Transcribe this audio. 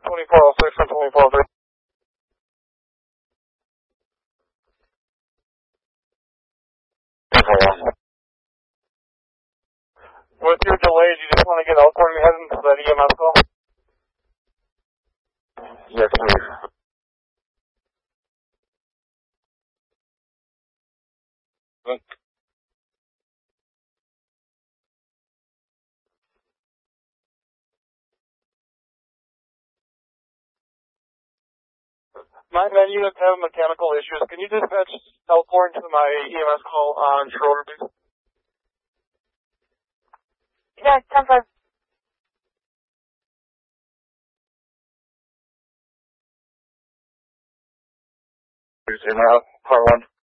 2406 and 2403. With your delays, you just want to get Elkhorn and head into that EMS call? Yes, please. My men units have mechanical issues. Can you dispatch Elkhorn to my EMS call on Schroeder, please? Yeah, 10-5. Part 1.